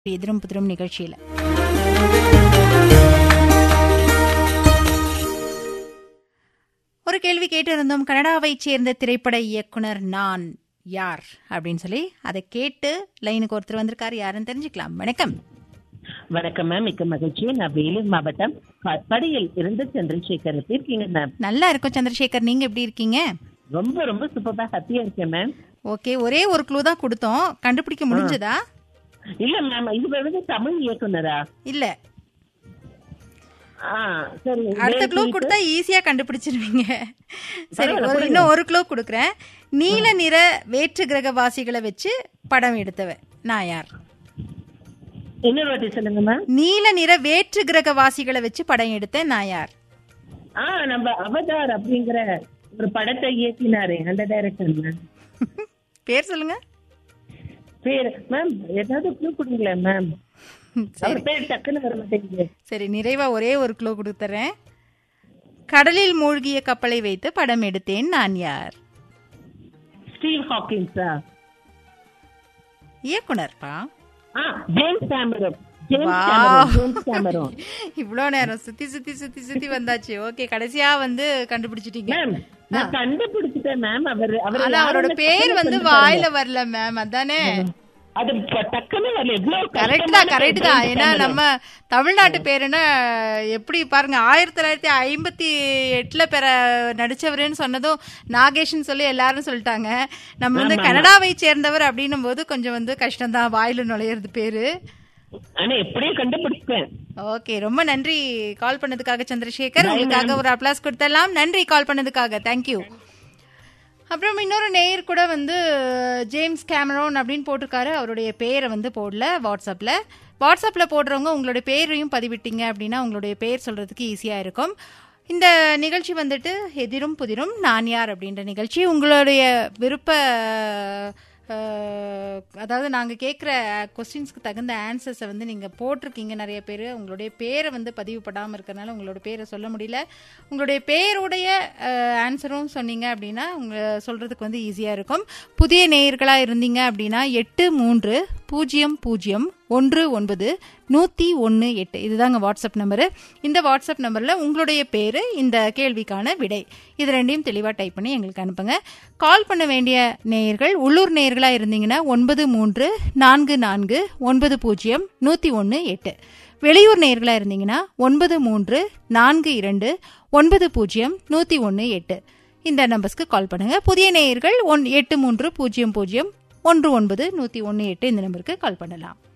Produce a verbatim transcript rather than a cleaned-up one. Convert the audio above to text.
எதிரும் புதிரும் நிகழ்ச்சியில ஒரு கேள்வி கேட்டிருந்தோம். கனடாவைச் சேர்ந்த திரைப்பட இயக்குனர் நான் யார் அப்படின்னு சொல்லி அதை கேட்டு லைனுக்கு ஒருத்தர் வந்திருக்காரு. யாருன்னு தெரிஞ்சுக்கலாம். வணக்கம். வணக்கம் மேம், மிக்க மகிழ்ச்சி. நான் வேலூர் மாவட்டம் காட்பாடியில் இருந்து சந்திரசேகர். எப்படி இருக்கீங்க மேம்? நல்லா இருக்கும் சந்திரசேகர், நீங்க எப்படி இருக்கீங்க? ரொம்ப ரொம்ப சூப்பரா ஹாப்பியா இருக்கேன் மேம். ஓகே, ஒரே ஒரு க்ளூ தான் கொடுத்தோம், கண்டுபிடிக்க முடிஞ்சதா? இல்ல மேம், இது வந்து தமிழ் இயக்குனரா? இல்ல, ஆ சரி, அடுத்த க்ளூ கொடுத்தா ஈஸியா கண்டுபிடிச்சிருவீங்க. சரி, ஒரு இன்னும் ஒரு க்ளூ கொடுக்குறேன். நீல நிற வேற்று கிரகவாசிகளை வச்சு படம் எடுத்தவ நான் யார்? இன்னொரு வாட்டி சொல்லுங்க மேம். நீல நிற வேற்று கிரகவாசிகளை வச்சு படம் எடுத்த நான் யார்? ஆ நம்ம அவதார் அப்படிங்கிற ஒரு படத்தை இயக்கினாரு அந்த டைரக்டர் மேம். பேர் சொல்லுங்க. பேர் மேம் ஏதாவது க்ளூ கொடுங்களேன் மேம். அவர் பேர் டக்குன்னு வர மாட்டேங்குது. சரி, நிறைவா ஒரே ஒரு க்ளூ கொடுத்துறேன். கடலில் மூழ்கிய கப்பலை வைத்து படம் எடுத்தேன் நான் யார்? ஸ்டீவ் ஹாக்கின்ஸா? இயக்குனர்ப்பா. ஆ ஜேம்ஸ் கேமரன். இவ்வளோ நேரம் சுத்தி சுத்தி சுத்தி சுத்தி வந்தாச்சு. ஓகே, கடைசியா வந்து கண்டுபிடிச்சிட்டீங்க. கண்டுபிடிச்சிட்டேன் மேம். அவர் அவரோட பேர் வந்து வாயில வரல மேம், அதானே? அது டக்குன்னு வரல. கரெக்ட் தான், கரெக்ட் தான். ஏன்னா நம்ம தமிழ்நாட்டு பேருன்னா எப்படி பாருங்க, ஆயிரத்தி தொள்ளாயிரத்தி ஐம்பத்தி எட்டுல பெற நடிச்சவருன்னு சொன்னதும் நாகேஷ்னு சொல்லி எல்லாரும் சொல்லிட்டாங்க. நம்ம வந்து கனடாவை சேர்ந்தவர் அப்படின்னும் போது கொஞ்சம் வந்து கஷ்டம் தான் வாயில நுழையிறது பேரு. ஓகே, ரொம்ப நன்றி கால் பண்ணதுக்காக சந்திரசேகர். உங்களுக்காக ஒரு அப்ளாஸ் கொடுத்தலாம். நன்றி கால் பண்ணதுக்காக, தேங்க்யூ. அப்புறம் இன்னொரு நேயர் கூட வந்து ஜேம்ஸ் கேமரோன் அப்படின்னு போட்டிருக்காரு. அவருடைய பேரை வந்து போடல வாட்ஸ்அப்ல. வாட்ஸ்அப்ல போடுறவங்க உங்களுடைய பேரையும் பதிவிட்டீங்க அப்படின்னா உங்களுடைய பேர் சொல்றதுக்கு ஈஸியா இருக்கும். இந்த நிகழ்ச்சி வந்துட்டு எதிரும் புதிரும் நான் யார் அப்படின்ற நிகழ்ச்சி. உங்களுடைய விருப்ப அதாவது நாங்கள் கேட்குற கொஸ்டின்ஸ்க்கு தகுந்த ஆன்சர்ஸை வந்து நீங்கள் போட்டிருக்கீங்க நிறைய பேர். உங்களுடைய பேரை வந்து பதிவு படாமல் இருக்கிறனால உங்களோட பேரை சொல்ல முடியல. உங்களுடைய பேருடைய ஆன்சரும் சொன்னீங்க அப்படின்னா உங்களை சொல்கிறதுக்கு வந்து ஈஸியாக இருக்கும். புதிய நேயர்களாக இருந்தீங்க அப்படின்னா எட்டு மூன்று பூஜ்ஜியம் பூஜ்ஜியம் ஒன்று ஒன்பது நூற்றி ஒன்று எட்டு இதுதாங்க வாட்ஸ்அப் நம்பரு. இந்த வாட்ஸ்அப் நம்பரில் உங்களுடைய பேர், இந்த கேள்விக்கான விடை, இது ரெண்டையும் தெளிவாக டைப் பண்ணி எங்களுக்கு அனுப்புங்க. கால் பண்ண வேண்டிய நேயர்கள் உள்ளூர் நேயர்களாக இருந்தீங்கன்னா ஒன்பது மூன்று நான்கு நான்கு ஒன்பது பூஜ்ஜியம் நூற்றி ஒன்று எட்டு. வெளியூர் நேயர்களாக இருந்தீங்கன்னா ஒன்பது மூன்று நான்கு இரண்டு ஒன்பது பூஜ்ஜியம் நூற்றி ஒன்று எட்டு இந்த நம்பர்ஸ்க்கு கால் பண்ணுங்க. புதிய நேயர்கள் ஒன் எட்டு மூன்று பூஜ்ஜியம் பூஜ்ஜியம் ஒன்று ஒன்பது நூற்றி ஒன்று எட்டு இந்த நம்பருக்கு கால் பண்ணலாம்.